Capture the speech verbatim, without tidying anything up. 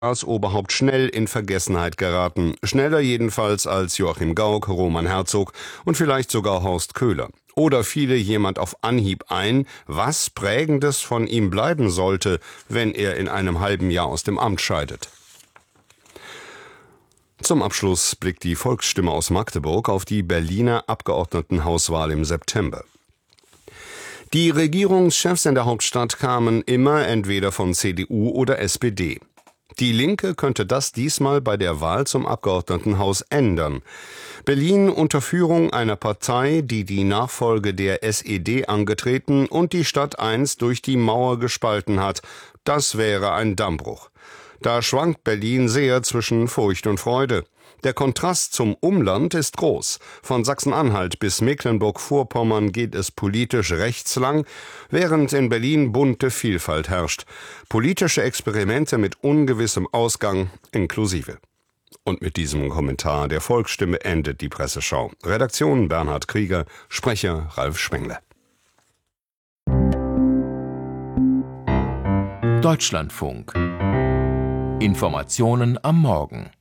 Oberhaupt schnell in Vergessenheit geraten. Schneller jedenfalls als Joachim Gauck, Roman Herzog und vielleicht sogar Horst Köhler. Oder fiele jemand auf Anhieb ein, was Prägendes von ihm bleiben sollte, wenn er in einem halben Jahr aus dem Amt scheidet? Zum Abschluss blickt die Volksstimme aus Magdeburg auf die Berliner Abgeordnetenhauswahl im September. Die Regierungschefs in der Hauptstadt kamen immer entweder von C D U oder S P D. Die Linke könnte das diesmal bei der Wahl zum Abgeordnetenhaus ändern. Berlin unter Führung einer Partei, die die Nachfolge der S E D angetreten und die Stadt einst durch die Mauer gespalten hat, das wäre ein Dammbruch. Da schwankt Berlin sehr zwischen Furcht und Freude. Der Kontrast zum Umland ist groß. Von Sachsen-Anhalt bis Mecklenburg-Vorpommern geht es politisch rechtslang, während in Berlin bunte Vielfalt herrscht. Politische Experimente mit ungewissem Ausgang inklusive. Und mit diesem Kommentar der Volksstimme endet die Presseschau. Redaktion Bernhard Krieger, Sprecher Ralf Spengler. Deutschlandfunk. Informationen am Morgen.